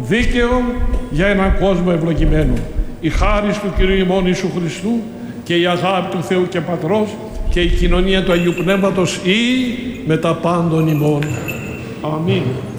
δίκαιο για έναν κόσμο ευλογημένο. Η χάρις του Κυρίου ημών Ιησού Χριστού και η αγάπη του Θεού και Πατρός και η κοινωνία του Αγίου Πνεύματος ή με τα πάντων ημών. Αμήν.